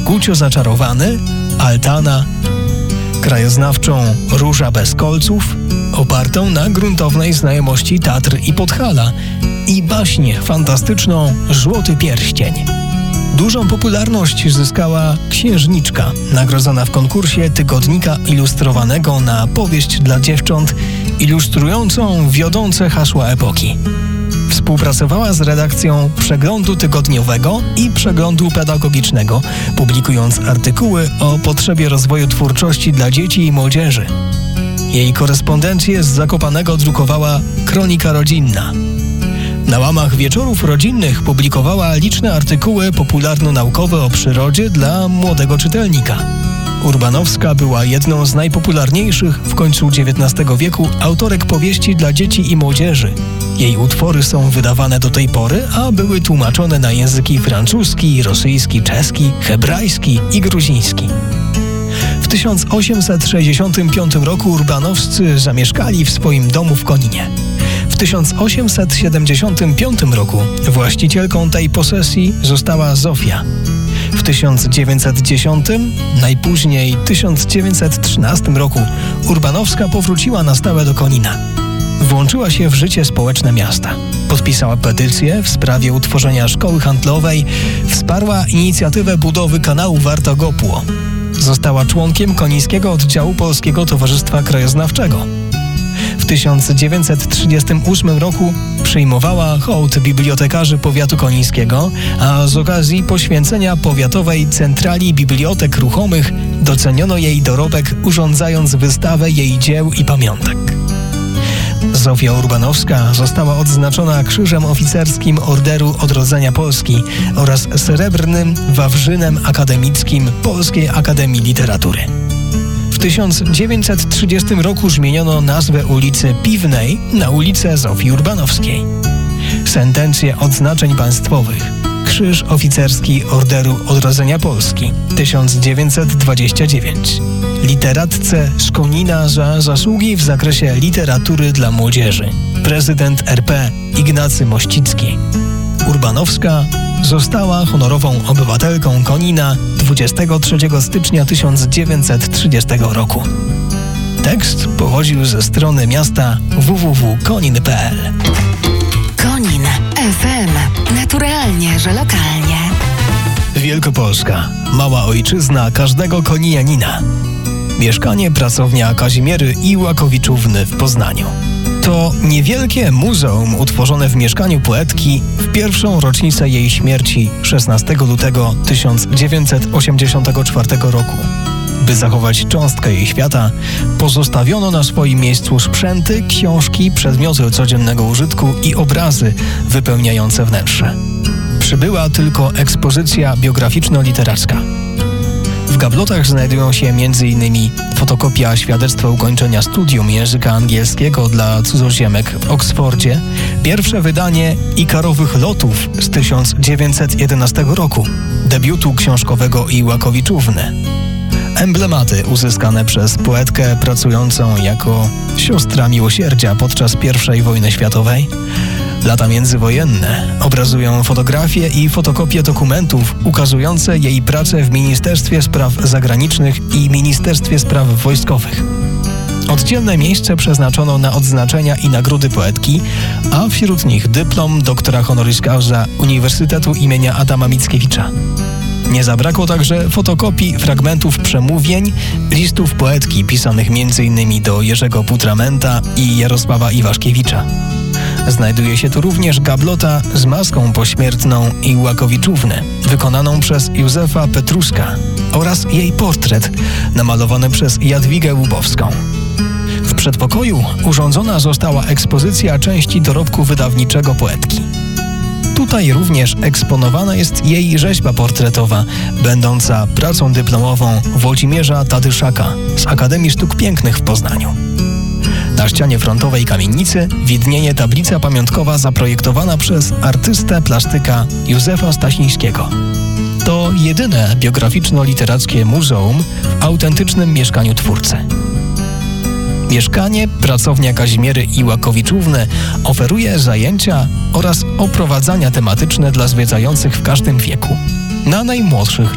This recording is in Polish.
Gucio Zaczarowany, Altana, krajoznawczą Róża bez kolców, opartą na gruntownej znajomości Tatr i Podhala, i baśnię fantastyczną Złoty Pierścień. Dużą popularność zyskała Księżniczka, nagrodzona w konkursie tygodnika ilustrowanego na powieść dla dziewcząt, ilustrującą wiodące hasła epoki. Współpracowała z redakcją Przeglądu Tygodniowego i Przeglądu Pedagogicznego, publikując artykuły o potrzebie rozwoju twórczości dla dzieci i młodzieży. Jej korespondencję z Zakopanego drukowała Kronika Rodzinna. Na łamach wieczorów rodzinnych publikowała liczne artykuły popularno-naukowe o przyrodzie dla młodego czytelnika. Urbanowska była jedną z najpopularniejszych w końcu XIX wieku autorek powieści dla dzieci i młodzieży. Jej utwory są wydawane do tej pory, a były tłumaczone na języki francuski, rosyjski, czeski, hebrajski i gruziński. W 1865 roku urbanowscy zamieszkali w swoim domu w Koninie. W 1875 roku właścicielką tej posesji została Zofia. W 1910, najpóźniej 1913 roku Urbanowska powróciła na stałe do Konina. Włączyła się w życie społeczne miasta. Podpisała petycję w sprawie utworzenia szkoły handlowej, wsparła inicjatywę budowy kanału Warta-Gopło. Została członkiem konińskiego oddziału Polskiego Towarzystwa Krajoznawczego. W 1938 roku przyjmowała hołd bibliotekarzy powiatu konińskiego, a z okazji poświęcenia powiatowej centrali bibliotek ruchomych doceniono jej dorobek, urządzając wystawę jej dzieł i pamiątek. Zofia Urbanowska została odznaczona Krzyżem Oficerskim Orderu Odrodzenia Polski oraz Srebrnym Wawrzynem Akademickim Polskiej Akademii Literatury. W 1930 roku zmieniono nazwę ulicy Piwnej na ulicę Zofii Urbanowskiej. Sentencje odznaczeń państwowych. Krzyż Oficerski Orderu Odrodzenia Polski 1929. Literatce z Konina za zasługi w zakresie literatury dla młodzieży. Prezydent RP Ignacy Mościcki. Urbanowska została honorową obywatelką Konina 23 stycznia 1930 roku. Tekst pochodził ze strony miasta www.konin.pl. Konin FM. Naturalnie, że lokalnie. Wielkopolska. Mała ojczyzna każdego konijanina. Mieszkanie pracownia Kazimiery Iłakowiczówny w Poznaniu. To niewielkie muzeum utworzone w mieszkaniu poetki w pierwszą rocznicę jej śmierci 16 lutego 1984 roku. By zachować cząstkę jej świata, pozostawiono na swoim miejscu sprzęty, książki, przedmioty codziennego użytku i obrazy wypełniające wnętrze. Przybyła tylko ekspozycja biograficzno-literacka. W gablotach znajdują się m.in. fotokopia świadectwa ukończenia studium języka angielskiego dla cudzoziemek w Oksfordzie, pierwsze wydanie Ikarowych lotów z 1911 roku, debiutu książkowego Iłakowiczówny, emblematy uzyskane przez poetkę pracującą jako siostra miłosierdzia podczas I wojny światowej. Lata międzywojenne obrazują fotografie i fotokopie dokumentów ukazujące jej pracę w Ministerstwie Spraw Zagranicznych i Ministerstwie Spraw Wojskowych. Oddzielne miejsce przeznaczono na odznaczenia i nagrody poetki, a wśród nich dyplom doktora honoris causa Uniwersytetu imienia Adama Mickiewicza. Nie zabrakło także fotokopii fragmentów przemówień, listów poetki pisanych m.in. do Jerzego Putramenta i Jarosława Iwaszkiewicza. Znajduje się tu również gablota z maską pośmiertną Iłakowiczówny, wykonaną przez Józefa Petruska, oraz jej portret namalowany przez Jadwigę Łubowską. W przedpokoju urządzona została ekspozycja części dorobku wydawniczego poetki. Tutaj również eksponowana jest jej rzeźba portretowa, będąca pracą dyplomową Włodzimierza Tadyszaka z Akademii Sztuk Pięknych w Poznaniu. Na ścianie frontowej kamienicy widnieje tablica pamiątkowa zaprojektowana przez artystę plastyka Józefa Stasińskiego. To jedyne biograficzno-literackie muzeum w autentycznym mieszkaniu twórcy. Mieszkanie pracownia Kazimiery Iłakowiczówny oferuje zajęcia oraz oprowadzania tematyczne dla zwiedzających w każdym wieku. Na najmłodszych